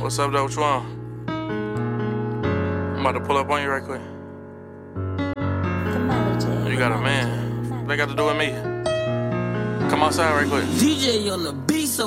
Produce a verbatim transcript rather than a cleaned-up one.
What's up, though? What you want? I'm about to pull up on you right quick. You got a man. What they got to do with me? Come outside right quick. D J on the beat, so